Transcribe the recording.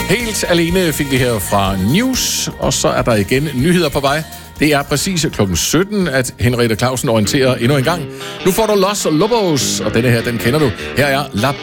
Helt alene fik vi her fra News, og så er der igen nyheder på vej. Det er præcis kl. 17, at Henriette Clausen orienterer endnu en gang. Nu får du Los Lobos, og denne her, den kender du. Her er La